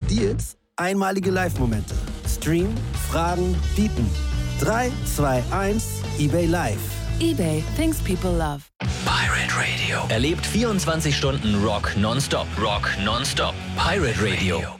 Deals, einmalige Live-Momente. Stream, Fragen, bieten. 3, 2, 1, eBay Live. eBay, things people love. Pirate Radio. Erlebt 24 Stunden Rock nonstop. Rock nonstop. Pirate Radio.